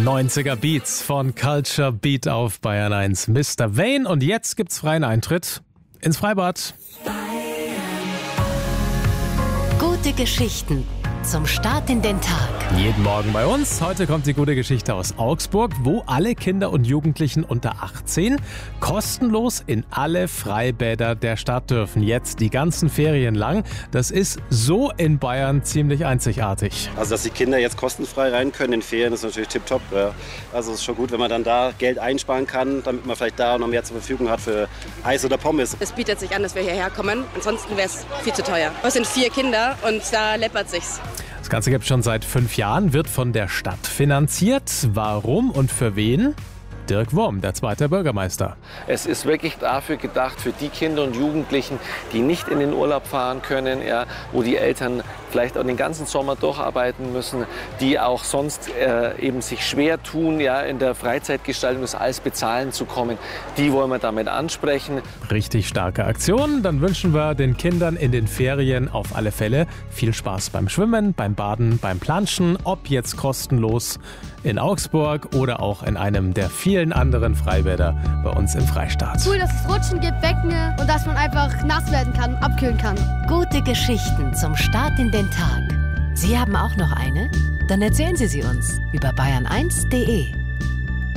90er Beats von Culture Beat auf Bayern 1. Mr. Vane, und jetzt gibt's freien Eintritt ins Freibad. Gute Geschichten zum Start in den Tag. Jeden Morgen bei uns. Heute kommt die gute Geschichte aus Augsburg, wo alle Kinder und Jugendlichen unter 18 kostenlos in alle Freibäder der Stadt dürfen. Jetzt die ganzen Ferien lang. Das ist so in Bayern ziemlich einzigartig. Also, dass die Kinder jetzt kostenfrei rein können in Ferien, ist natürlich tipptopp. Ja. Also, es ist schon gut, wenn man dann da Geld einsparen kann, damit man vielleicht da noch mehr zur Verfügung hat für Eis oder Pommes. Es bietet sich an, dass wir hierher kommen. Ansonsten wäre es viel zu teuer. Es sind 4 Kinder und da läppert sich's. Das Ganze gibt es schon seit 5 Jahren, wird von der Stadt finanziert. Warum und für wen? Dirk Wurm, der zweite Bürgermeister. Es ist wirklich dafür gedacht, für die Kinder und Jugendlichen, die nicht in den Urlaub fahren können, ja, wo die Eltern vielleicht auch den ganzen Sommer durcharbeiten müssen, die auch sonst eben sich schwer tun, ja, in der Freizeitgestaltung das alles bezahlen zu kommen. Die wollen wir damit ansprechen. Richtig starke Aktion. Dann wünschen wir den Kindern in den Ferien auf alle Fälle viel Spaß beim Schwimmen, beim Baden, beim Planschen, ob jetzt kostenlos in Augsburg oder auch in einem der vielen anderen Freibäder bei uns im Freistaat. Cool, dass es Rutschen gibt, Becken und dass man einfach nass werden kann, abkühlen kann. Gute Geschichten zum Start in den Tag. Sie haben auch noch eine? Dann erzählen Sie sie uns über bayern1.de.